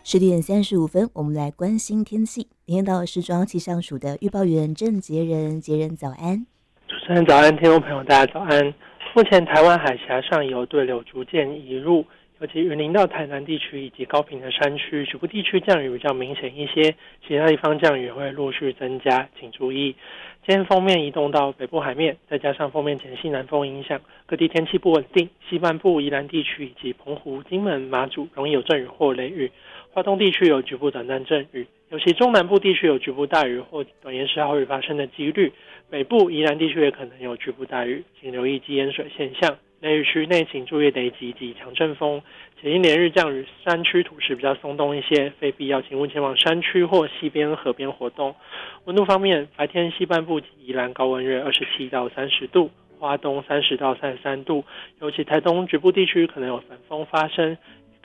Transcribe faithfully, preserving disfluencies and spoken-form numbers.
十点三十五分，我们来关心天气。连到时装气象署的预报员郑杰仁，杰仁早安。 主持人早安，听众朋友大家早安。目前台湾海峡上游对流逐渐移入，尤其云林到台南地区以及高屏的山区，局部地区降雨比较明显一些，其他地方降雨会陆续增加，请注意。今天锋面移动到北部海面，再加上锋面前西南风影响，各地天气不稳定，西半部宜兰地区以及澎湖、金门、马祖容易有阵雨或雷雨，花东地区有局部短暂阵雨，尤其中南部地区有局部大雨或短延时豪雨发生的几率，北部宜兰地区也可能有局部大雨，请留意积淹水现象。雷雨区内请注意雷击及强阵风，且因连日降雨，山区土势比较松动一些，非必要请勿前往山区或溪边、河边活动。温度方面，白天西半部及宜兰高温约二十七到三十度，花东三十到三十三度，尤其台东局部地区可能有反风发生，